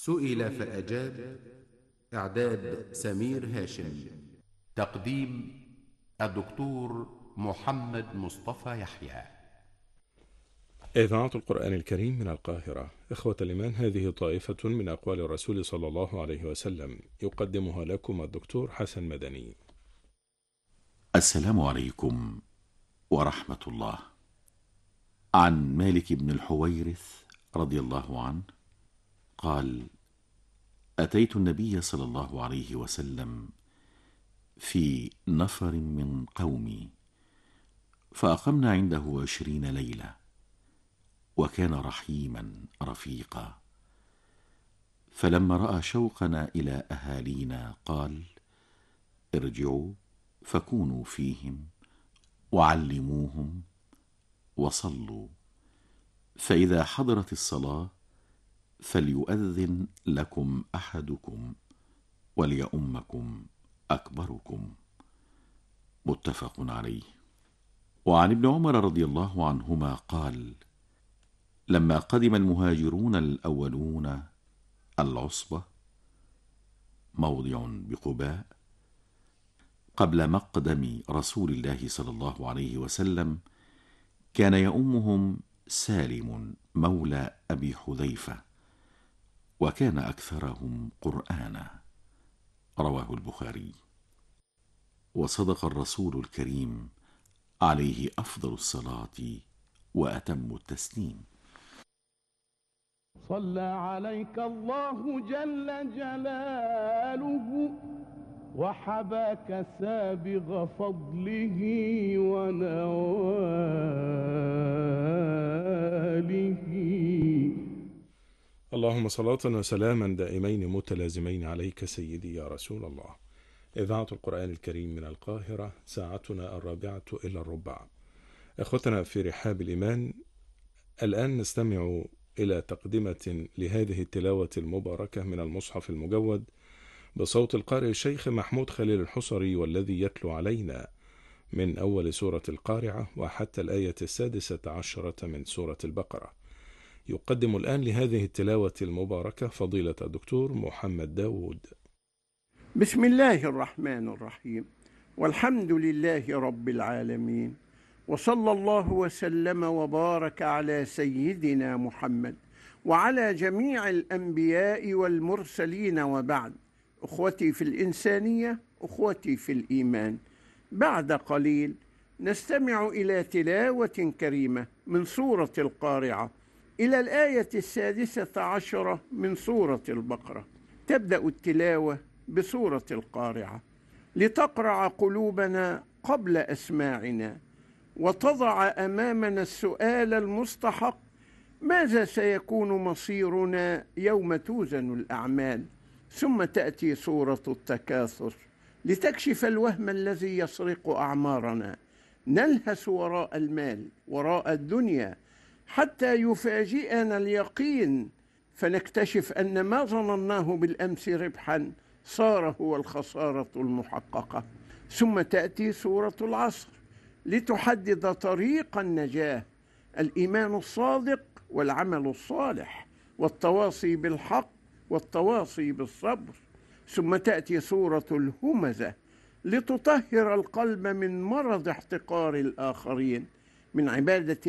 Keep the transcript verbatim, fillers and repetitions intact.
سئل فأجاب. إعداد سمير هاشم. تقديم الدكتور محمد مصطفى يحيى. إذاعة القرآن الكريم من القاهرة. إخوة الإيمان، هذه طائفة من أقوال الرسول صلى الله عليه وسلم يقدمها لكم الدكتور حسن مدني. السلام عليكم ورحمة الله. عن مالك بن الحويرث رضي الله عنه قال: أتيت النبي صلى الله عليه وسلم في نفر من قومي، فأقمنا عنده عشرين ليلة، وكان رحيما رفيقا. فلما رأى شوقنا إلى أهالينا قال: ارجعوا فكونوا فيهم وعلموهم وصلوا، فإذا حضرت الصلاة فليؤذن لكم أحدكم وليؤمكم أكبركم. متفق عليه. وعن ابن عمر رضي الله عنهما قال: لما قدم المهاجرون الأولون العصبة، موضع بقباء، قبل مقدم رسول الله صلى الله عليه وسلم، كان يؤمهم سالم مولى أبي حذيفة، وكان أكثرهم قرآنا. رواه البخاري. وصدق الرسول الكريم عليه أفضل الصلاة وأتم التسليم. صلى عليك الله جل جلاله، وحباك سابغ فضله ونواله. اللهم صلاة وسلاما دائمين متلازمين عليك سيدي يا رسول الله. إذاعة القرآن الكريم من القاهرة، ساعتنا الرابعة إلى الربع. إخوتنا في رحاب الإيمان، الآن نستمع إلى تقدمة لهذه التلاوة المباركة من المصحف المجود بصوت القارئ الشيخ محمود خليل الحصري، والذي يتلو علينا من أول سورة القارعة وحتى الآية السادسة عشرة من سورة البقرة. يقدم الآن لهذه التلاوة المباركة فضيلة الدكتور محمد داود. بسم الله الرحمن الرحيم، والحمد لله رب العالمين، وصلى الله وسلم وبارك على سيدنا محمد وعلى جميع الأنبياء والمرسلين، وبعد. أخوتي في الإنسانية، أخوتي في الإيمان، بعد قليل نستمع إلى تلاوة كريمة من سورة القارعة إلى الآية السادسة عشرة من سورة البقرة. تبدأ التلاوة بسورة القارعة لتقرع قلوبنا قبل أسماعنا، وتضع أمامنا السؤال المستحق: ماذا سيكون مصيرنا يوم توزن الأعمال؟ ثم تأتي سورة التكاثر لتكشف الوهم الذي يسرق أعمارنا، نلهث وراء المال، وراء الدنيا، حتى يفاجئنا اليقين فنكتشف أن ما ظنناه بالأمس ربحا صار هو الخسارة المحققة. ثم تأتي سورة العصر لتحدد طريق النجاة: الإيمان الصادق والعمل الصالح والتواصي بالحق والتواصي بالصبر. ثم تأتي سورة الهمزة لتطهر القلب من مرض احتقار الآخرين، من عبادة